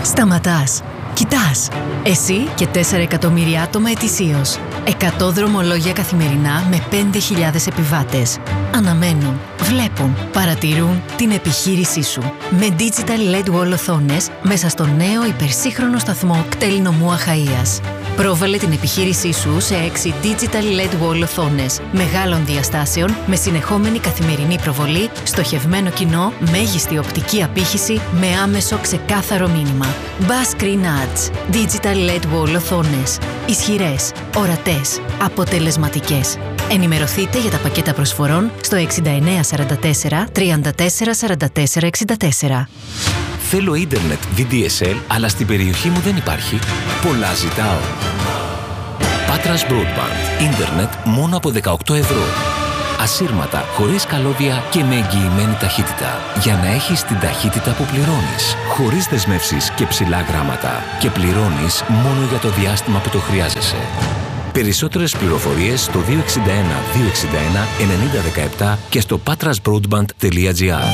Σταματάς. Κοιτάς. Εσύ και 4 εκατομμύρια άτομα ετησίως. 100 δρομολόγια καθημερινά με 5.000 επιβάτες. Αναμένουν, βλέπουν, παρατηρούν την επιχείρησή σου. Με Digital LED Wall οθόνες μέσα στο νέο υπερσύγχρονο σταθμό κτέλ νομού Αχαΐας. Πρόβαλε την επιχείρησή σου σε 6 Digital LED Wall οθόνες μεγάλων διαστάσεων με συνεχόμενη καθημερινή προβολή, στοχευμένο κοινό, μέγιστη οπτική απήχηση με άμεσο ξεκάθαρο μήνυμα. Bass Screen Ads. Digital LED Wall οθόνες. Ισχυρές, ορατές, αποτελεσματικές. Ενημερωθείτε για τα πακέτα προσφορών στο 6944 34 44 64. Θέλω ίντερνετ VDSL, αλλά στην περιοχή μου δεν υπάρχει. Πολλά ζητάω. Patras Broadband. Ίντερνετ μόνο από 18 ευρώ. Ασύρματα, χωρίς καλώδια και με εγγυημένη ταχύτητα. Για να έχεις την ταχύτητα που πληρώνεις. Χωρίς δεσμεύσεις και ψηλά γράμματα. Και πληρώνεις μόνο για το διάστημα που το χρειάζεσαι. Περισσότερες πληροφορίες στο 261 261 9017 και στο patrasbroadband.gr.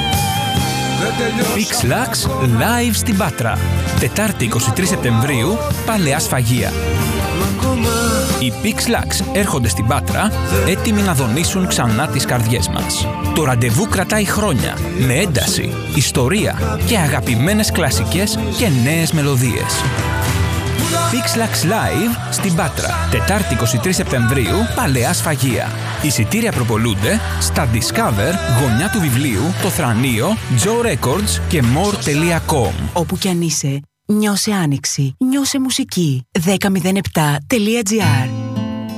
PixLax live στην Πάτρα. Τετάρτη 23 Σεπτεμβρίου, Παλαιά Σφαγεία. Οι PixLax έρχονται στην Πάτρα, έτοιμοι να δονήσουν ξανά τις καρδιές μας. Το ραντεβού κρατάει χρόνια, με ένταση, ιστορία και αγαπημένες κλασικές και νέες μελωδίες. PixLax Live στην Πάτρα. Τετάρτη 23 Σεπτεμβρίου, Παλαιά Σφαγεία. Εισιτήρια προπολούνται στα Discover, γωνιά του βιβλίου, το Θρανείο, Joe Records και more.com. Όπου κι αν είσαι, νιώσε άνοιξη, νιώσε μουσική. 1007.gr.